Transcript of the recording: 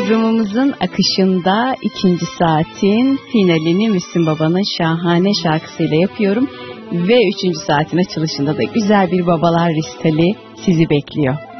Programımızın akışında ikinci saatin finalini Müslüm Baba'nın şahane şarkısıyla yapıyorum. Ve üçüncü saatin açılışında da güzel bir babalar ristali sizi bekliyor.